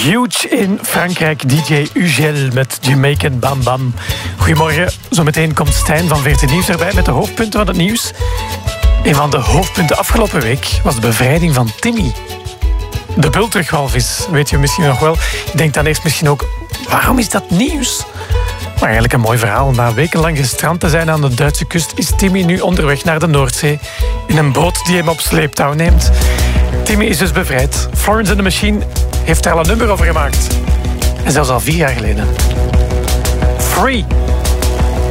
Huge in Frankrijk, DJ Ugel met Jamaican Bam Bam. Goedemorgen, zometeen komt Stijn van VRT Nieuws erbij met de hoofdpunten van het nieuws. Een van de hoofdpunten afgelopen week was de bevrijding van Timmy. De bultrugwalvis, weet je misschien nog wel. Je denkt dan eerst misschien ook, waarom is dat nieuws? Maar eigenlijk een mooi verhaal. Na wekenlang gestrand te zijn aan de Duitse kust is Timmy nu onderweg naar de Noordzee in een boot die hem op sleeptouw neemt. Timmy is dus bevrijd. Florence and the Machine heeft er al een nummer over gemaakt. En zelfs al 4 jaar geleden. Free.